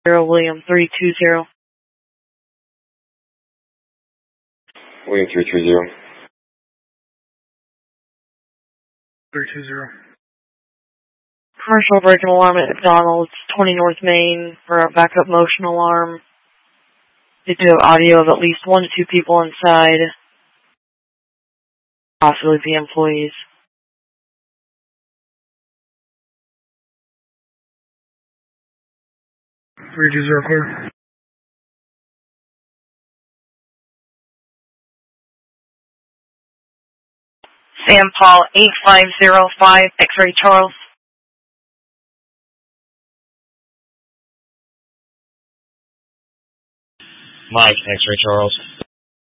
William 320. William 330. 320. Commercial break and alarm at McDonald's, 20 North Main for a backup motion alarm. They do have audio of at least 1 to 2 people inside, possibly the employees. 320 clear. Sam Paul 8505, X-Ray Charles. Mike, X-Ray Charles.